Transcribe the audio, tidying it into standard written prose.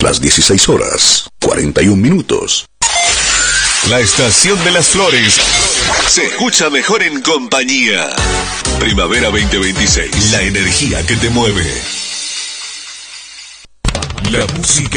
las 16 horas, 41 minutos. La Estación de las Flores se escucha mejor en compañía. Primavera 2026, la energía que te mueve. La música